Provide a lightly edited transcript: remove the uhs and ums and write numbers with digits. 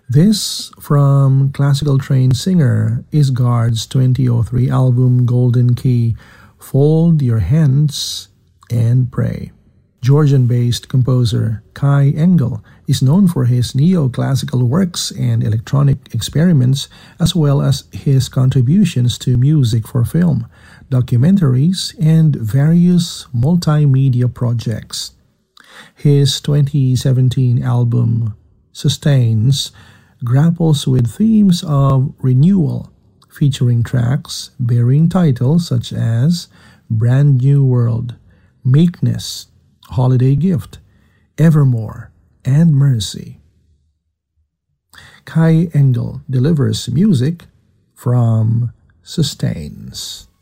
This from classical trained singer Isgard's 2003 album Golden Key, Fold Your Hands and Pray. Georgian-based composer Kai Engel is known for his neoclassical works and electronic experiments, as well as his contributions to music for film, documentaries, and various multimedia projects. His 2017 album, Sustains, grapples with themes of renewal, featuring tracks bearing titles such as Brand New World, Meekness, Holiday Gift, Evermore, and Mercy. Kai Engel delivers music from Sustains.